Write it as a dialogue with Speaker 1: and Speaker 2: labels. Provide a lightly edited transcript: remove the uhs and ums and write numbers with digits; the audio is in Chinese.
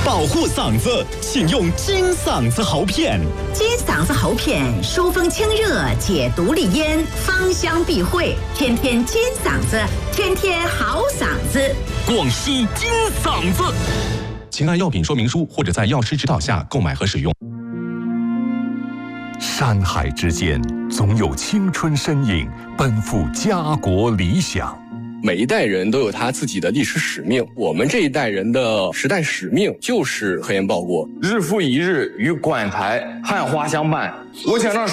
Speaker 1: 保护嗓子，请用金嗓子喉片。
Speaker 2: 金嗓子喉片疏风清热，解毒利咽，芳香避秽，天天金嗓子，天天好嗓子。
Speaker 1: 广西金嗓子，
Speaker 3: 请按药品说明书或者在药师指导下购买和使用。
Speaker 4: 山海之间，总有青春身影奔赴家国理想。
Speaker 5: 每一代人都有他自己的历史使命，我们这一代人的时代使命就是科研报国，
Speaker 6: 日复一日与馆台汉花相伴。我想让